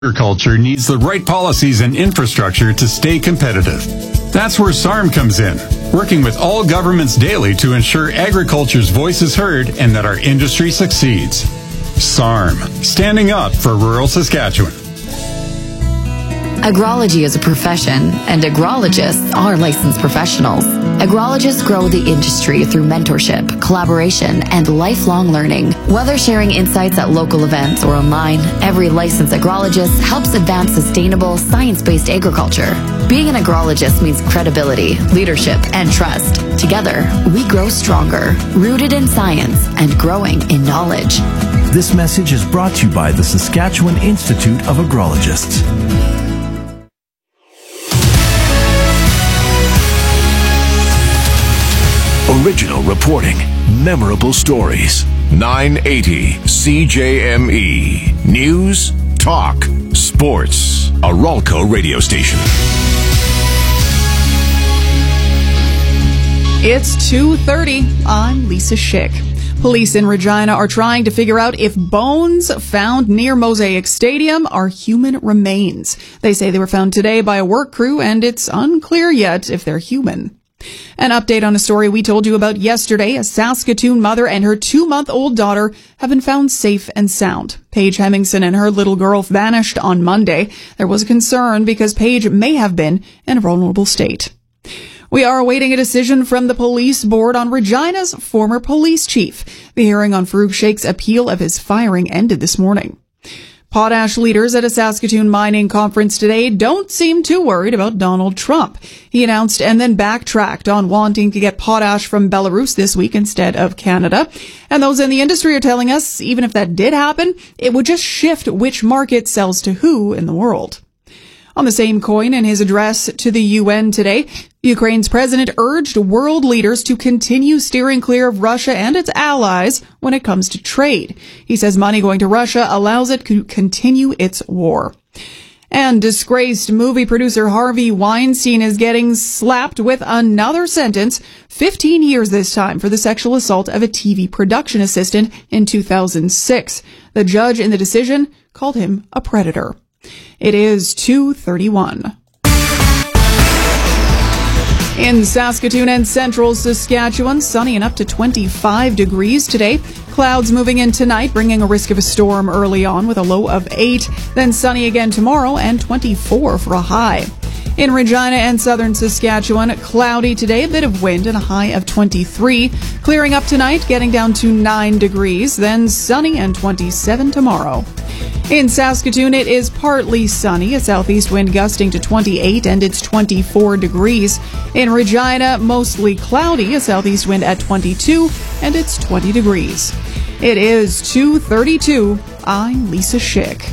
Agriculture needs the right policies and infrastructure to stay competitive. That's where SARM comes in, working with all governments daily to ensure agriculture's voice is heard and that our industry succeeds. SARM, standing up for rural Saskatchewan. Agrology is a profession, and agrologists are licensed professionals. Agrologists grow the industry through mentorship, collaboration, and lifelong learning. Whether sharing insights at local events or online, every licensed agrologist helps advance sustainable, science-based agriculture. Being an agrologist means credibility, leadership, and trust. Together, we grow stronger, rooted in science and growing in knowledge. This message is brought to you by the Saskatchewan Institute of Agrologists. Original reporting, memorable stories. 980 CJME. News, talk, sports. A Ralco radio station. It's 2:30. I'm Lisa Schick. Police in Regina are trying to figure out if bones found near Mosaic Stadium are human remains. They say they were found today by a work crew, and it's unclear yet if they're human. An update on a story we told you about yesterday. A Saskatoon mother and her 2-month-old daughter have been found safe and sound. Paige Hemmingson and her little girl vanished on Monday. There was a concern because Paige may have been in a vulnerable state. We are awaiting a decision from the police board on Regina's former police chief. The hearing on Farouk Sheikh's appeal of his firing ended this morning. Potash leaders at a Saskatoon mining conference today don't seem too worried about Donald Trump. He announced and then backtracked on wanting to get potash from Belarus this week instead of Canada. And those in the industry are telling us even if that did happen, it would just shift which market sells to who in the world. On the same coin, in his address to the UN today, Ukraine's president urged world leaders to continue steering clear of Russia and its allies when it comes to trade. He says money going to Russia allows it to continue its war. And disgraced movie producer Harvey Weinstein is getting slapped with another sentence, 15 years this time, for the sexual assault of a TV production assistant in 2006. The judge in the decision called him a predator. It is 2:31. In Saskatoon and central Saskatchewan, sunny and up to 25 degrees today. Clouds moving in tonight, bringing a risk of a storm early on with a low of 8. Then sunny again tomorrow and 24 for a high. In Regina and southern Saskatchewan, cloudy today, a bit of wind and a high of 23. Clearing up tonight, getting down to 9 degrees, then sunny and 27 tomorrow. In Saskatoon, it is partly sunny, a southeast wind gusting to 28, and it's 24 degrees. In Regina, mostly cloudy, a southeast wind at 22, and it's 20 degrees. It is 2:32. I'm Lisa Schick.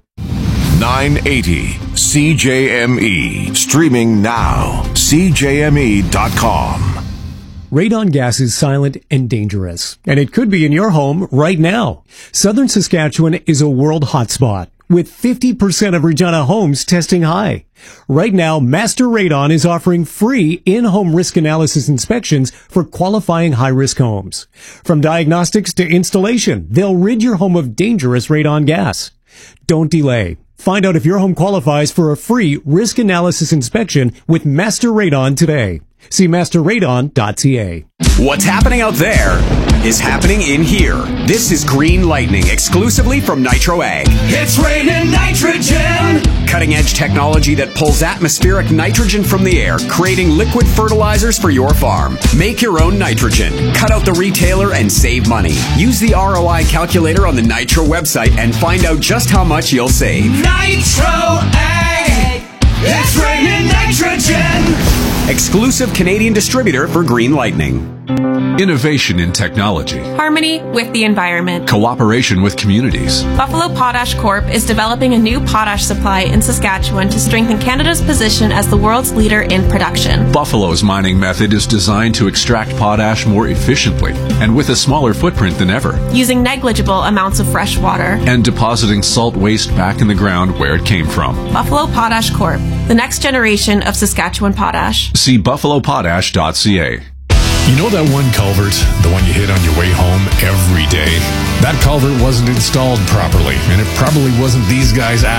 980 CJME. Streaming now. CJME.com. Radon gas is silent and dangerous, and it could be in your home right now. Southern Saskatchewan is a world hotspot, with 50% of Regina homes testing high. Right now, Master Radon is offering free in-home risk analysis inspections for qualifying high-risk homes. From diagnostics to installation, they'll rid your home of dangerous radon gas. Don't delay. Find out if your home qualifies for a free risk analysis inspection with Master Radon today. See masterradon.ca. What's happening out there is happening in here. This is Green Lightning, exclusively from Nitro Ag. It's raining nitrogen! Cutting-edge technology that pulls atmospheric nitrogen from the air, creating liquid fertilizers for your farm. Make your own nitrogen. Cut out the retailer and save money. Use the ROI calculator on the Nitro website and find out just how much you'll save. Nitro Ag! It's raining nitrogen! Exclusive Canadian distributor for Green Lightning. Innovation in technology. Harmony with the environment. Cooperation with communities. Buffalo Potash Corp. is developing a new potash supply in Saskatchewan to strengthen Canada's position as the world's leader in production. Buffalo's mining method is designed to extract potash more efficiently and with a smaller footprint than ever. Using negligible amounts of fresh water. And depositing salt waste back in the ground where it came from. Buffalo Potash Corp. The next generation of Saskatchewan potash. See buffalopotash.ca. You know that one culvert, the one you hit on your way home every day? That culvert wasn't installed properly, and it probably wasn't these guys'